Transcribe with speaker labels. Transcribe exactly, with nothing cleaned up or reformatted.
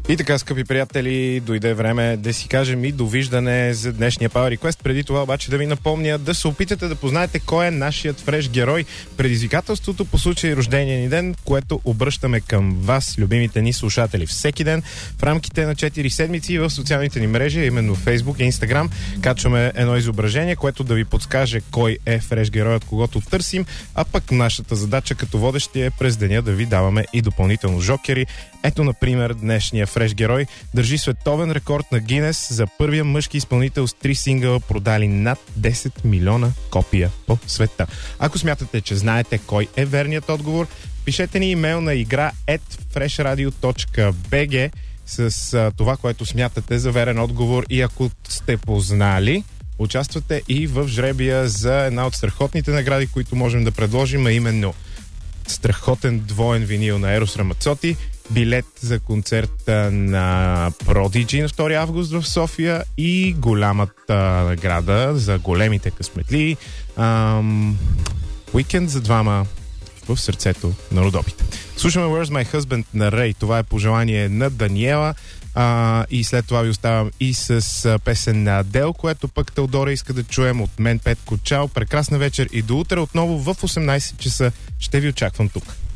Speaker 1: И така, скъпи приятели, дойде време да си кажем и довиждане за днешния Power Request. Преди това обаче да ви напомня да се опитате да познаете кой е нашият фреш герой. Предизвикателството по случай рождения ни ден, което обръщаме към вас, любимите ни слушатели, всеки ден в рамките на четири седмици в социалните ни мрежи, именно в Facebook и Instagram. Качваме едно изображение, което да ви подскаже кой е фреш героят, когото търсим, а пък нашата задача като водещи е през деня да ви даваме и допълнително жокери. Ето, например, днешния фреш герой държи световен рекорд на Гинес за първия мъжки изпълнител с три сингъла, продали над десет милиона копия по света. Ако смятате, че знаете кой е верният отговор, пишете ни имейл на игра at freshradio точка bg с а, това, което смятате за верен отговор, и ако сте познали, участвате и в жребия за една от страхотните награди, които можем да предложим, а именно страхотен двоен винил на Ерос Рамацоти, билет за концерта на Prodigy на втори август в София и голямата награда за големите късметли ам, уикенд за двама в сърцето на Родопите. Слушаме Where's My Husband на Рей. Това е пожелание на Даниела. А, и след това ви оставам и с а, песен на Адел, което пък Теодора иска да чуем. От мен Петко. Чао, прекрасна вечер и до утре отново в осемнайсет часа ще ви очаквам тук.